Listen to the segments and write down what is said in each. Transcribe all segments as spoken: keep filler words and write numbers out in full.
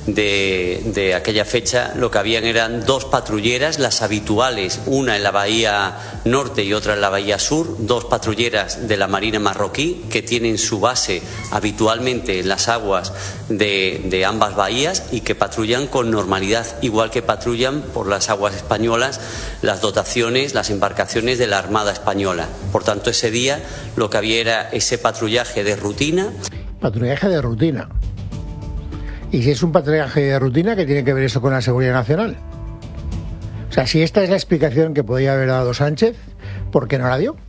de, de aquella fecha, lo que habían eran dos patrulleras, las habituales, una en la bahía norte y otra en la bahía sur, dos patrulleras de la Marina marroquí que tienen su base habitualmente en las aguas de, de ambas bahías y que patrullan con normalidad, igual que patrullan por las aguas españolas las dotaciones, las embarcaciones de la Armada Española. Por tanto, ese día lo que había era ese patrullaje de rutina. Patrullaje de rutina. Y si es un patrullaje de rutina, ¿qué tiene que ver eso con la seguridad nacional? O sea, si esta es la explicación que podía haber dado Sánchez, ¿por qué no la dio?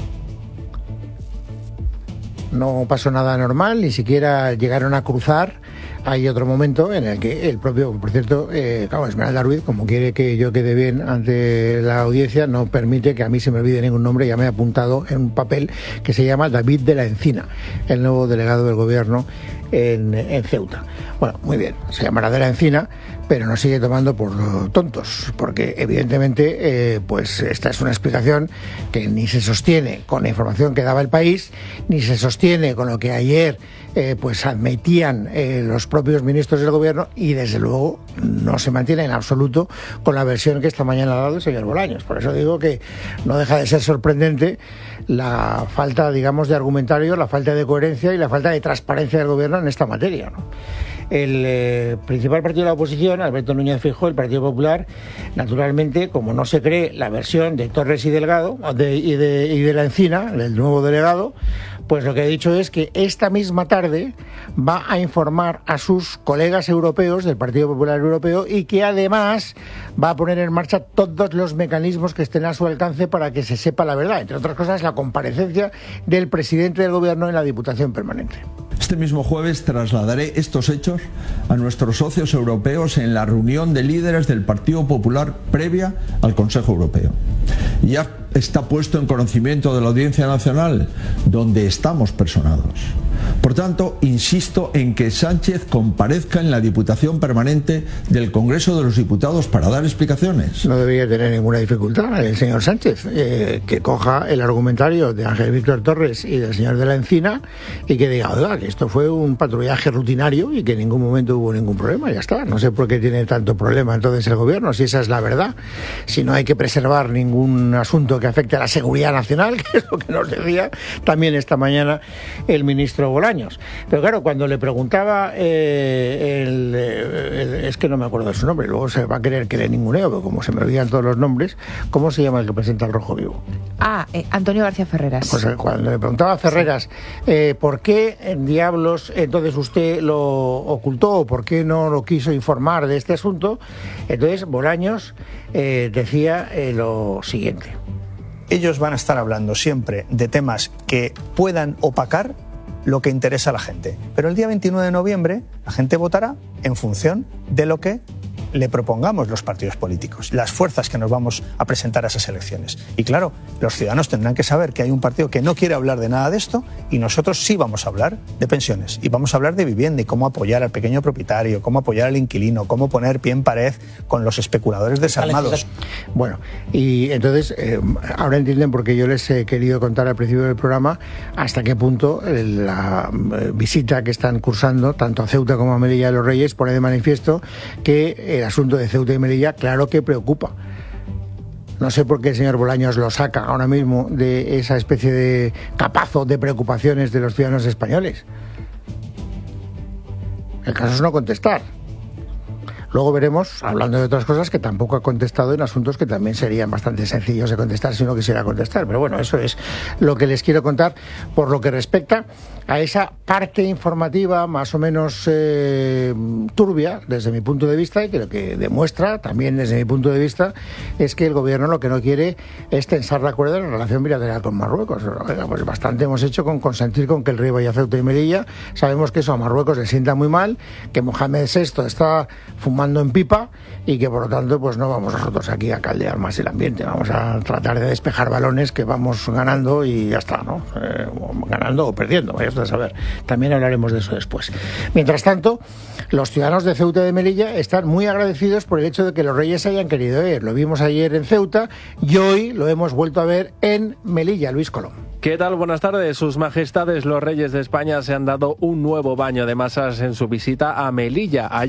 No pasó nada normal, ni siquiera llegaron a cruzar. Hay otro momento en el que el propio, por cierto, eh, claro, Esmeralda Ruiz, como quiere que yo quede bien ante la audiencia, no permite que a mí se me olvide ningún nombre. Ya me he apuntado en un papel que se llama David de la Encina, el nuevo delegado del gobierno en, en Ceuta. Bueno, muy bien, se llamará de la Encina, pero nos sigue tomando por tontos, porque evidentemente eh, pues esta es una explicación que ni se sostiene con la información que daba el país, ni se sostiene con lo que ayer eh, pues admitían eh, los propios ministros del gobierno, y desde luego no se mantiene en absoluto con la versión que esta mañana ha dado el señor Bolaños. Por eso digo que no deja de ser sorprendente la falta, digamos, de argumentario, la falta de coherencia y la falta de transparencia del gobierno en esta materia, ¿no? El eh, principal partido de la oposición, Alberto Núñez Feijóo, el Partido Popular, naturalmente, como no se cree la versión de Torres y Delgado de, y, de, y de la Encina, del nuevo delegado, pues lo que ha dicho es que esta misma tarde va a informar a sus colegas europeos del Partido Popular Europeo y que además va a poner en marcha todos los mecanismos que estén a su alcance para que se sepa la verdad, entre otras cosas la comparecencia del presidente del gobierno en la Diputación Permanente. Este mismo jueves trasladaré estos hechos a nuestros socios europeos en la reunión de líderes del Partido Popular previa al Consejo Europeo. Ya está puesto en conocimiento de la Audiencia Nacional, donde estamos personados. Por tanto, insisto en que Sánchez comparezca en la Diputación Permanente del Congreso de los Diputados para dar explicaciones. No debería tener ninguna dificultad el señor Sánchez, eh, que coja el argumentario de Ángel Víctor Torres y del señor de la Encina y que diga, oiga, que esto fue un patrullaje rutinario y que en ningún momento hubo ningún problema, ya está. No sé por qué tiene tanto problema entonces el gobierno, si esa es la verdad, si no hay que preservar ningún asunto que afecte a la seguridad nacional, que es lo que nos decía también esta mañana el ministro Bolaños. Pero claro, cuando le preguntaba eh, el, el, es que no me acuerdo de su nombre, luego se va a querer que le ninguneo, pero como se me olvidan todos los nombres, ¿cómo se llama el que presenta el Rojo Vivo? Ah, eh, Antonio García Ferreras. Pues cuando le preguntaba a Ferreras, eh, ¿por qué en diablos entonces usted lo ocultó o por qué no lo quiso informar de este asunto? Entonces Bolaños eh, decía eh, lo siguiente. Ellos van a estar hablando siempre de temas que puedan opacar lo que interesa a la gente. Pero el día veintinueve de noviembre la gente votará en función de lo que le propongamos los partidos políticos, las fuerzas que nos vamos a presentar a esas elecciones. Y claro, los ciudadanos tendrán que saber que hay un partido que no quiere hablar de nada de esto y nosotros sí vamos a hablar de pensiones y vamos a hablar de vivienda y cómo apoyar al pequeño propietario, cómo apoyar al inquilino, cómo poner pie en pared con los especuladores desarmados. Bueno, y entonces eh, ahora entienden por qué yo les he querido contar al principio del programa hasta qué punto la eh, visita que están cursando tanto a Ceuta como a Melilla de los Reyes pone de manifiesto que el asunto de Ceuta y Melilla, claro que preocupa. No sé por qué el señor Bolaños lo saca ahora mismo de esa especie de capazo de preocupaciones de los ciudadanos españoles. El caso es no contestar. Luego veremos, hablando de otras cosas, que tampoco ha contestado en asuntos que también serían bastante sencillos de contestar si no quisiera contestar. Pero bueno, eso es lo que les quiero contar por lo que respecta a esa parte informativa más o menos eh, turbia desde mi punto de vista, y que lo que demuestra también desde mi punto de vista es que el gobierno lo que no quiere es tensar la cuerda en la relación bilateral con Marruecos. Pues bastante hemos hecho con consentir con que el rey vaya a Ceuta y Melilla. Sabemos que eso a Marruecos le sienta muy mal, que Mohamed sexto está fumando en pipa y que por lo tanto pues no vamos nosotros aquí a caldear más el ambiente, vamos a tratar de despejar balones que vamos ganando y ya está, ¿no? Eh, ganando o perdiendo, vaya usted a saber. También hablaremos de eso después. Mientras tanto, los ciudadanos de Ceuta y de Melilla están muy agradecidos por el hecho de que los reyes hayan querido ir. Lo vimos ayer en Ceuta y hoy lo hemos vuelto a ver en Melilla. Luis Colón. ¿Qué tal? Buenas tardes. Sus majestades los reyes de España se han dado un nuevo baño de masas en su visita a Melilla.